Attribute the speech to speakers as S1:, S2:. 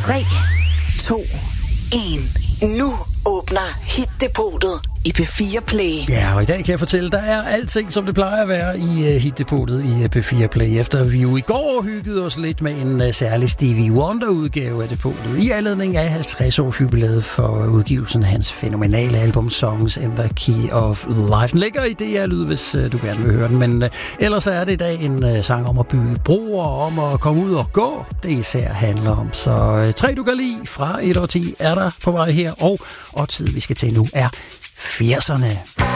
S1: 3, 2, 1. Nu åbner Hit-depotet i P4 Play.
S2: Ja, og i dag kan jeg fortælle, der er alting, som det plejer at være i Hit-depotet i P4 Play. Efter vi jo i går hyggede os lidt med en særlig Stevie Wonder-udgave af depotet. I anledning af 50-års jubilæet for udgivelsen af hans fænomenale album Songs in the Key of Life. Den ligger i DR-lyd, hvis du gerne vil høre den. Men ellers er det i dag en sang om at bygge broer, om at komme ud og gå. Det især handler om. Så 3 du kan lide fra 1 år 10 er der på vej her. Og tid vi skal til nu er 80'erne.